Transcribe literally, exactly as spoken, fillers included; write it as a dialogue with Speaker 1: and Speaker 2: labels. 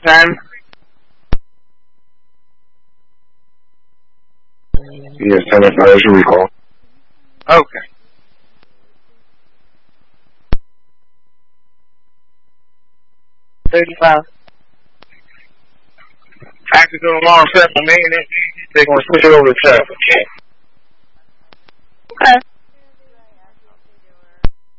Speaker 1: ten.
Speaker 2: Yes, ten and five is your recall.
Speaker 1: Okay.
Speaker 3: thirty-five.
Speaker 1: Tactical alarm set for me, and they're going to switch it over to traffic.
Speaker 3: Okay.